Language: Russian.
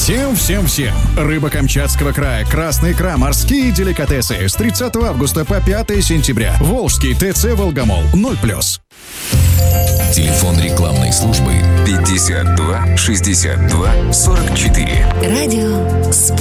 Всем-всем-всем! Рыба Камчатского края, красная икра, морские деликатесы с 30 августа по 5 сентября. Волжский ТЦ «Волгомол» 0+. Телефон рекламной службы 52 62 44. Радио «Спутник».